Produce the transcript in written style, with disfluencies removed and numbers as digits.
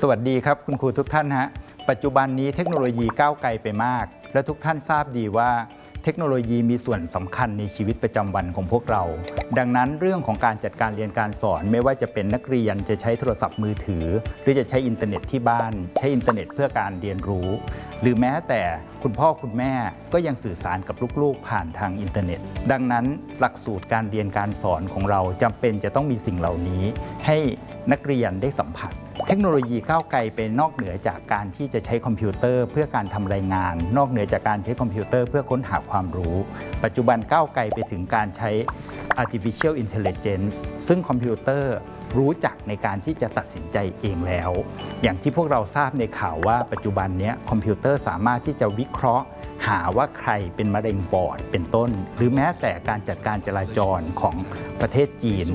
สวัสดีครับคุณครูทุกท่านฮะปัจจุบันนี้เทคโนโลยีก้าวไกลไปมากและทุกท่านทราบดีว่าเทคโนโลยีมีส่วนสำคัญในชีวิตประจำวันของพวกเราดังนั้นเรื่องของการจัดการเรียนการสอนไม่ว่าจะเป็นนักเรียนจะใช้โทรศัพท์มือถือหรือจะใช้อินเทอร์เน็ตที่บ้านใช้อินเทอร์เน็ตเพื่อการเรียนรู้หรือแม้แต่คุณพ่อคุณแม่ก็ยังสื่อสารกับลูกๆผ่านทางอินเทอร์เน็ตดังนั้นหลักสูตรการเรียนการสอนของเราจำเป็นจะต้องมีสิ่งเหล่านี้ให้นักเรียนได้สัมผัสเทคโนโลยีก้าวไกลไปนอกเหนือจากการที่จะใช้คอมพิวเตอร์เพื่อการทำรายงานนอกเหนือจากการใช้คอมพิวเตอร์เพื่อค้นหาความรู้ปัจจุบันก้าวไกลไปถึงการใช้ artificial intelligence ซึ่งคอมพิวเตอร์รู้จักในการที่จะตัดสินใจเองแล้วอย่างที่พวกเราทราบในข่าวว่าปัจจุบันนี้คอมพิวเตอร์สามารถที่จะวิเคราะห์หาว่าใครเป็นมะเร็งปอดเป็นต้นหรือแม้แต่การจัดการจราจรของประเทศจีน